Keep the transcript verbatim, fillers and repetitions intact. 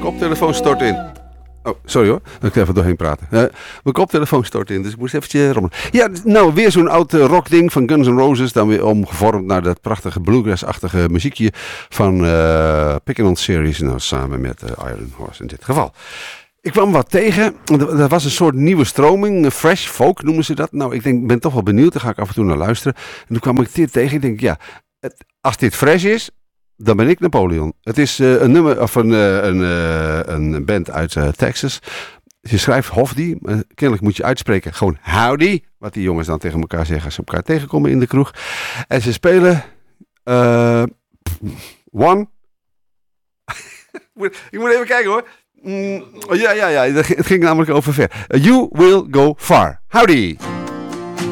koptelefoon stort in. Oh, sorry hoor. Ik ga even doorheen praten. Uh, mijn koptelefoon stort in, dus ik moest eventjes rommelen. Ja, nou, weer zo'n oud uh, rockding van Guns N' Roses. Dan weer omgevormd naar dat prachtige bluegrass-achtige muziekje van uh, Pickin' on Series. Nou, samen met uh, Iron Horse in dit geval. Ik kwam wat tegen. Er was een soort nieuwe stroming. Fresh folk noemen ze dat. Nou, ik denk, ben toch wel benieuwd. Daar ga ik af en toe naar luisteren. En toen kwam ik dit tegen. Ik denk, ja, het, als dit fresh is, dan ben ik Napoleon. Het is uh, een nummer of een, uh, een, uh, een band uit uh, Texas. Je schrijft Hofdi, maar kennelijk moet je uitspreken gewoon howdy. Wat die jongens dan tegen elkaar zeggen als ze elkaar tegenkomen in de kroeg. En ze spelen uh, One. Ik moet even kijken hoor. Mm, ja, ja, ja. Het ging namelijk over ver. You will go far. Howdy.